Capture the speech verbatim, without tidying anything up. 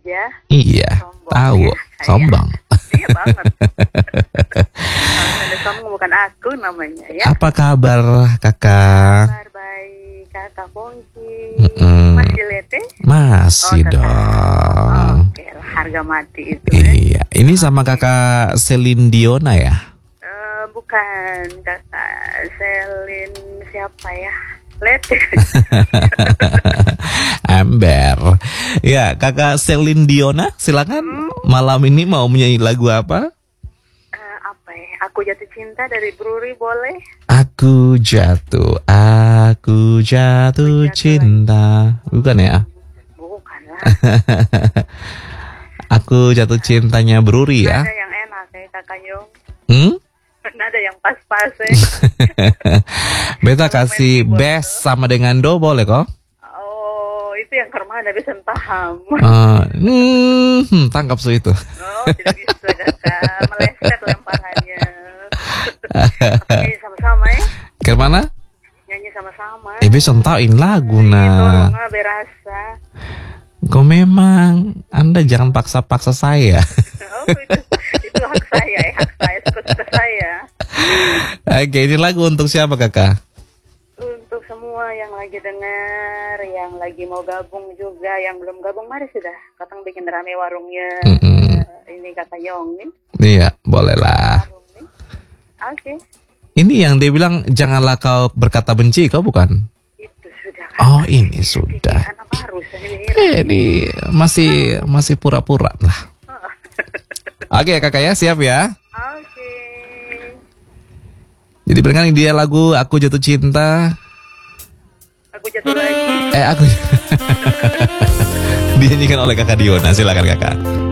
aja. Iya, Sombong tahu, ya, saya. sombong. Iya banget. Kalau ada sombong bukan aku namanya ya. Apa kabar kakak? Kabar baik, kakak Pongki. Mm-mm. Masih lete? Masih Oh, tetap. dong. Oke lah, harga mati itu ya. Iya, ini sama kakak Selin Diona ya? Eh, bukan kakak Selin siapa ya? Lete. Ember. Ya, kakak Selin Diona, silakan. Malam ini mau menyanyi lagu apa? Eh, apa ya? Aku jatuh cinta dari Bruri boleh? Aku jatuh, aku jatuh cinta. Bukan ya? Bukan lah. Aku jatuh cintanya Bruri ya? Ada yang enak ya kakak Yong. Hmm? Ada yang pas-pas ya. Beta kasih best sama dengan do boleh kok? Oh, itu yang Kermana bisa paham. Uh, hmm, tangkap su itu. Oh, tidak bisa kakak. Meleset lemparannya. Nyanyi sama-sama ya. Kemana? Nyanyi sama-sama. Eh, besok tauin lagu nah. Tolong berasa. Kok memang Anda jangan paksa-paksa saya. Oh, itu, itu hak saya ya, hak saya, suka-suka saya. Oke, ini lagu untuk siapa kakak? Untuk semua yang lagi dengar, yang lagi mau gabung juga, yang belum gabung, mari sudah. Katang bikin rame warungnya. Mm-mm. Ini kata Yong nih. Iya, boleh lah. Warung nih. Oke, Ini yang dia bilang janganlah kau berkata benci, kau bukan? itu sudah. Oh, ini sudah. Anak baru saya Eh, ini masih masih pura-pura lah. Oke kakak ya, siap ya. Oke. Jadi berkali dia lagu Aku Jatuh Cinta. Aku jatuh lagi. Eh aku dinyanyikan oleh kakak Diona. Silakan kakak.